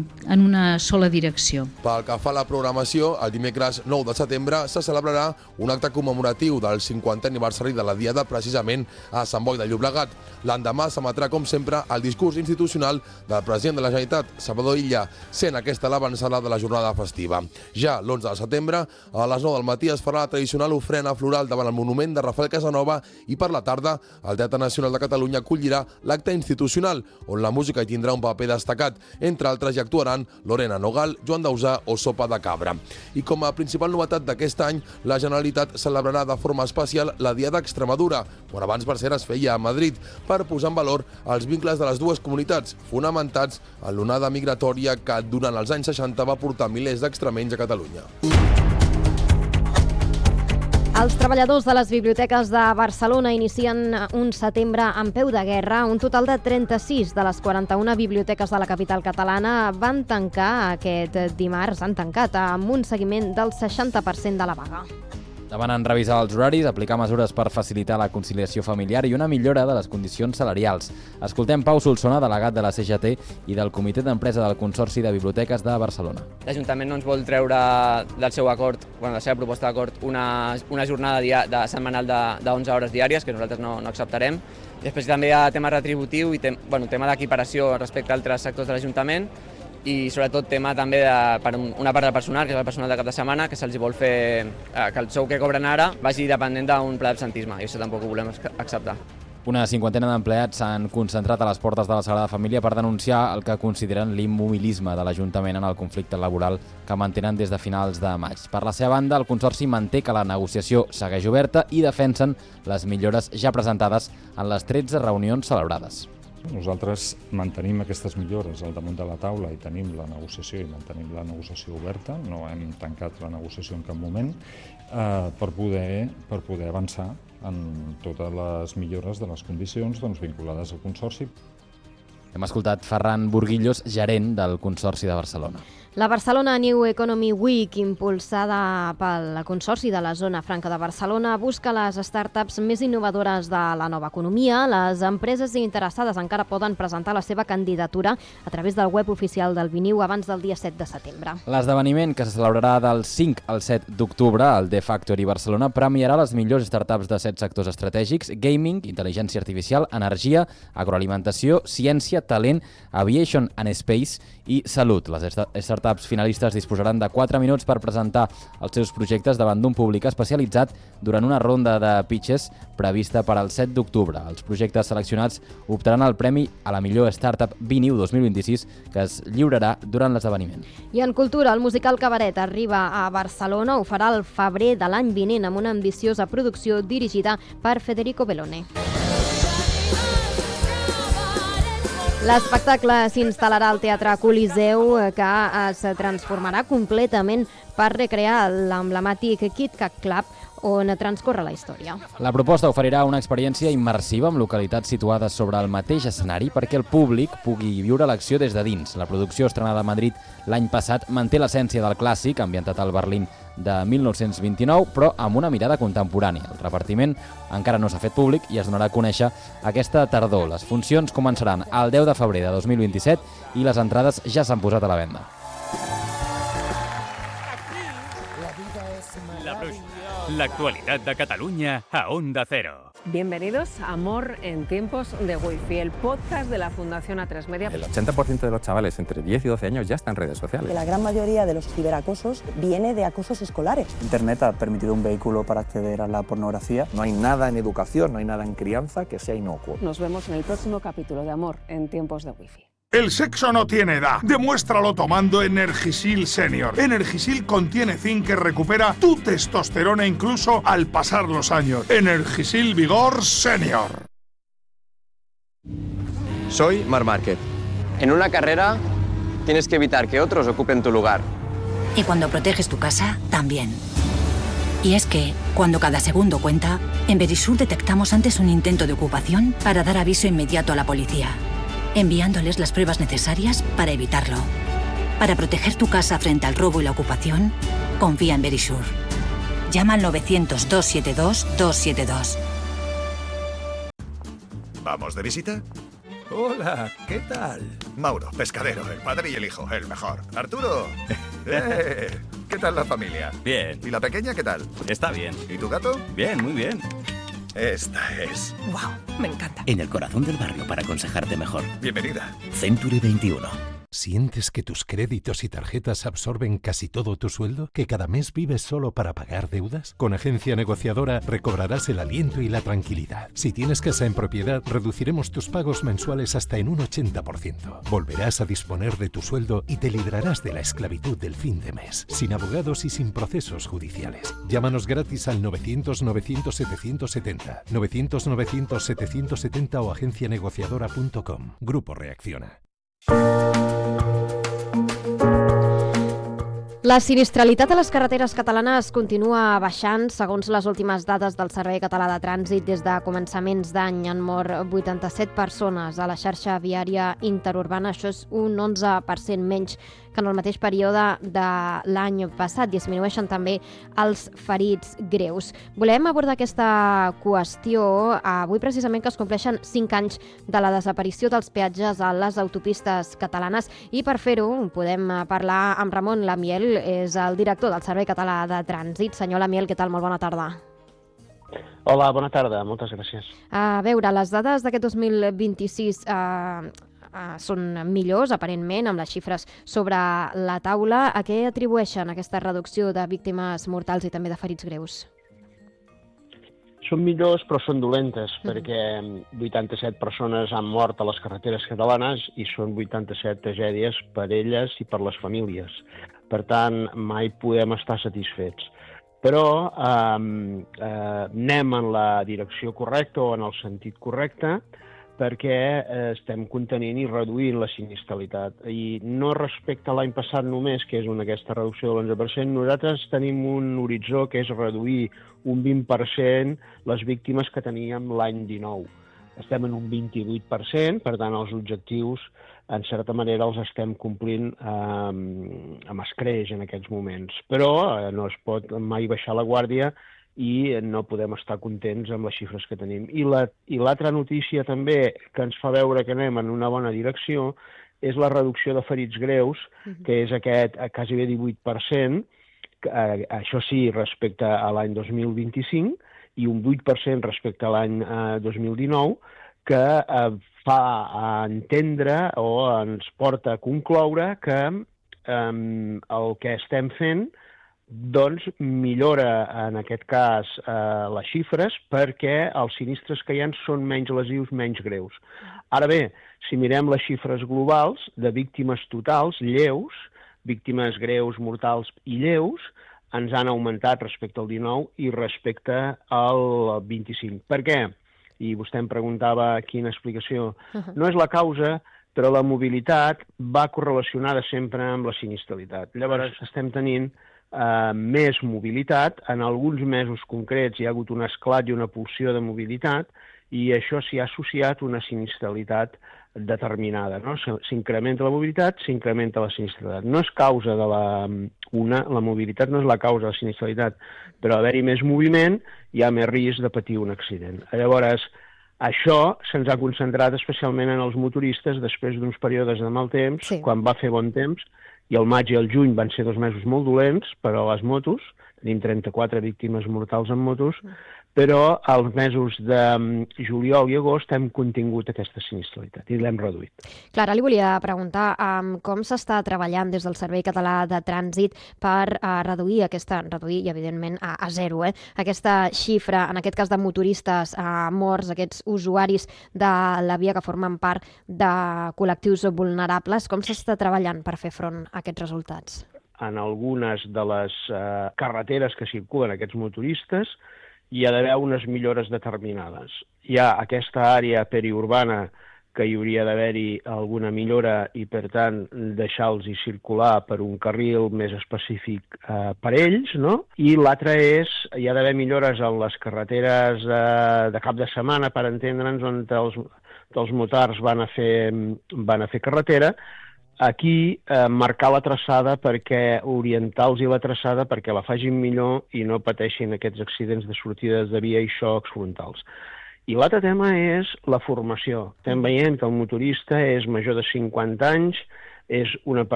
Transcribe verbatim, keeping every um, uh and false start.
en una sola direcció. Pel que fa a la programació, el dimecres nou de setembre se celebrarà un acte commemoratiu del cinquantè aniversari de la Diada precisament a Sant Boi de Llobregat. L'endemà s'emetrà, com sempre, el discurs institucional del president de la Generalitat, Salvador Illa, sent aquesta l'avançada de la jornada festiva. Ja l'onze de setembre, a les nou del matí, es farà la tradicional ofrena floral davant el monument de Rafael Casanova i per la tarda el Teatre Nacional de Catalunya acollirà l'acte institucional, on la música hi tindrà un paper destacat. Entre altres hi actuaran Lorena Nogal, Joan Dausà o Sopa de Cabra. I com a principal novetat d'aquest any, la Generalitat celebrarà de forma especial la Diada d'Extremadura, quan abans per ser es feia a Madrid, per posar en valor els vincles de les dues comunitats, fonamentats en l'onada migratòria que durant els anys seixanta va portar milers d'extremenys a Catalunya. Els treballadors de les biblioteques de Barcelona inicien un setembre en peu de guerra. Un total de trenta-sis de les quaranta-una biblioteques de la capital catalana van tancar aquest dimarts, han tancat amb un seguiment del seixanta per cent de la vaga. Demanen revisar els horaris, aplicar mesures per facilitar la conciliació familiar i una millora de les condicions salarials. Escoltem Pau Solsona, delegat de la C G T i del Comitè d'Empresa del Consorci de Biblioteques de Barcelona. L'Ajuntament no ens vol treure del seu acord, bueno, de la seva proposta d'acord, una, una jornada dia, de setmanal de, de onze hores diàries, que nosaltres no, no acceptarem. Després també hi ha tema retributiu i tem, bueno, tema d'equiparació respecte a altres sectors de l'Ajuntament, i sobretot tema també de, per una part del personal, que és el personal de cap de setmana, que se'ls vol fer eh, que el sou que cobren ara vagi dependent d'un pla d'absentisme, i això tampoc ho volem acceptar. Una cinquantena d'empleats s'han concentrat a les portes de la Sagrada Família per denunciar el que consideren l'immobilisme de l'Ajuntament en el conflicte laboral que mantenen des de finals de maig. Per la seva banda, el Consorci manté que la negociació segueix oberta i defensen les millores ja presentades en les tretze reunions celebrades. Nosaltres mantenim aquestes millores al damunt de la taula i tenim la negociació i mantenim la negociació oberta, no hem tancat la negociació en cap moment, eh, per poder, per poder avançar en totes les millores de les condicions doncs, vinculades al Consorci. Hem escoltat Ferran Burguillos, gerent del Consorci de Barcelona. La Barcelona New Economy Week, impulsada pel Consorci de la Zona Franca de Barcelona, busca les startups més innovadores de la nova economia. Les empreses interessades encara poden presentar la seva candidatura a través del web oficial del Viniu abans del dia set de setembre. L'esdeveniment, que se celebrarà del cinc al set d'octubre al The Factory Barcelona, premiarà les millors startups de set sectors estratègics: gaming, intel·ligència artificial, energia, agroalimentació, ciència, talent, aviation and space i salut. Les startups finalistes disposaran de quatre minuts per presentar els seus projectes davant d'un públic especialitzat durant una ronda de pitches prevista per al set d'octubre. Els projectes seleccionats optaran al premi a la millor startup Viniu dos mil vint-i-sis, que es lliurarà durant l'esdeveniment. I en cultura, el musical Cabaret arriba a Barcelona, ho farà el febrer de l'any vinent amb una ambiciosa producció dirigida per Federico Bellone. L'espectacle s'instal·larà al Teatre Coliseu, que es transformarà completament per recrear l'emblemàtic Kit Kat Club, on transcorre la història. La proposta oferirà una experiència immersiva amb localitats situades sobre el mateix escenari perquè el públic pugui viure l'acció des de dins. La producció, estrenada a Madrid l'any passat, manté l'essència del clàssic, ambientat al Berlín de mil nou-cents vint-i-nou, però amb una mirada contemporània. El repartiment encara no s'ha fet públic i es donarà a conèixer aquesta tardor. Les funcions començaran el deu de febrer de dos mil vint-i-set i les entrades ja s'han posat a la venda. La actualidad de Cataluña a Onda Cero. Bienvenidos a Amor en tiempos de Wi-Fi, el podcast de la Fundación A tres Media. El ochenta por ciento de los chavales entre diez y doce años ya está en redes sociales. La gran mayoría de los ciberacosos viene de acosos escolares. Internet ha permitido un vehículo para acceder a la pornografía. No hay nada en educación, no hay nada en crianza que sea inocuo. Nos vemos en el próximo capítulo de Amor en tiempos de Wi-Fi. El sexo no tiene edad. Demuéstralo tomando Energisil Senior. Energisil contiene zinc que recupera tu testosterona incluso al pasar los años. Energisil Vigor Senior. Soy Marc Márquez. En una carrera tienes que evitar que otros ocupen tu lugar. Y cuando proteges tu casa, también. Y es que, cuando cada segundo cuenta, en Verisur detectamos antes un intento de ocupación para dar aviso inmediato a la policía, enviándoles las pruebas necesarias para evitarlo. Para proteger tu casa frente al robo y la ocupación, confía en Verisur. Llama al novecientos, doscientos setenta y dos, doscientos setenta y dos. ¿Vamos de visita? Hola, ¿qué tal? Mauro, pescadero, el padre y el hijo, el mejor. Arturo, ¡eh! ¿Qué tal la familia? Bien. ¿Y la pequeña qué tal? Está bien. ¿Y tu gato? Bien, muy bien. Esta es. ¡Wow! Me encanta. En el corazón del barrio para aconsejarte mejor. Bienvenida. Century veintiuno. ¿Sientes que tus créditos y tarjetas absorben casi todo tu sueldo? ¿Que cada mes vives solo para pagar deudas? Con Agencia Negociadora recobrarás el aliento y la tranquilidad. Si tienes casa en propiedad, reduciremos tus pagos mensuales hasta en un ochenta por ciento. Volverás a disponer de tu sueldo y te librarás de la esclavitud del fin de mes, sin abogados y sin procesos judiciales. Llámanos gratis al novecientos novecientos setecientos setenta, novecientos novecientos setecientos setenta o agencia negociadora punto com. Grupo Reacciona. La sinistralitat a les carreteres catalanes continua baixant. Segons les últimes dades del Servei Català de Trànsit, des de començaments d'any han mort vuitanta-set persones a la xarxa viària interurbana. Això és un onze per cent menys que en el mateix període de l'any passat. Disminueixen també els ferits greus. Volem abordar aquesta qüestió avui precisament que es compleixen cinc anys de la desaparició dels peatges a les autopistes catalanes i per fer-ho podem parlar amb Ramon Lamiel, és el director del Servei Català de Trànsit. Senyor Lamiel, què tal? Molt bona tarda. Hola, bona tarda. Moltes gràcies. A veure, les dades d'aquest dos mil vint-i-sis eh, eh, són millors, aparentment, amb les xifres sobre la taula. A què atribueixen aquesta reducció de víctimes mortals i també de ferits greus? Són millors, però són dolentes, mm. perquè vuitanta-set persones han mort a les carreteres catalanes i són vuitanta-set tragèdies per elles i per les famílies. Per tant, mai podem estar satisfets. Però eh, eh, anem en la direcció correcta o en el sentit correcte perquè eh, estem contenint i reduint la sinistralitat. I no respecte a l'any passat només, que és una aquesta reducció de l'onze per cent, nosaltres tenim un horitzó que és reduir un vint per cent les víctimes que teníem l'any dinou. Estem en un vint-i-vuit per cent, per tant, els objectius, en certa manera, els estem complint eh, amb escreix en aquests moments. Però eh, no es pot mai baixar la guàrdia i no podem estar contents amb les xifres que tenim. I la, i l'altra notícia també que ens fa veure que anem en una bona direcció és la reducció de ferits greus, que és aquest a quasi bé divuit per cent, eh, això sí, respecte a l'any dos mil vint-i-cinc, i un vuit per cent respecte a l'any eh, dos mil dinou, que eh, fa entendre o ens porta a concloure que eh, el que estem fent doncs millora en aquest cas eh, les xifres perquè els sinistres que hi ha són menys lesius, menys greus. Ara bé, si mirem les xifres globals de víctimes totals lleus, víctimes greus, mortals i lleus, ens han augmentat respecte al dinou i respecte al vint-i-cinc. Per què? I vostè em preguntava quina explicació. Uh-huh. No és la causa, però la mobilitat va correlacionada sempre amb la sinistralitat. Llavors estem tenint eh, més mobilitat. En alguns mesos concrets hi ha hagut un esclat i una pulsió de mobilitat i això s'hi ha associat una sinistralitat determinada, no? S'incrementa la mobilitat, s'incrementa la sinistralitat. No és causa de la... Una, la mobilitat no és la causa de la sinistralitat, però haver-hi més moviment hi ha més risc de patir un accident. Llavors, això se'ns ha concentrat especialment en els motoristes després d'uns períodes de mal temps, sí. Quan va fer bon temps, i el maig i el juny van ser dos mesos molt dolents per a les motos, tenim trenta-quatre víctimes mortals en motos, però als mesos de juliol i agost hem contingut aquesta sinistralitat i l'hem reduït. Clara, li volia preguntar um, com s'està treballant des del Servei Català de Trànsit per uh, reduir aquesta, reduir i evidentment a, a zero, eh, aquesta xifra, en aquest cas de motoristes uh, morts, aquests usuaris de la via que formen part de col·lectius vulnerables. Com s'està treballant per fer front a aquests resultats? En algunes de les uh, carreteres que circulen aquests motoristes hi ha d'haver unes millores determinades. Hi ha aquesta àrea periurbana que hi hauria d'haver-hi alguna millora i, per tant, deixar-los circular per un carril més específic eh, per ells, no? I l'altre és, hi ha d'haver millores en les carreteres eh, de cap de setmana, per entendre'ns, on els, els motards van a fer, van a fer carretera. Aquí eh, marcar la traçada perquè orientar-los i la traçada perquè la facin millor i no pateixin aquests accidents de sortides de via i xocs frontals. I l'altre tema és la formació. Estem veient que el motorista és major de cinquanta anys, és una persona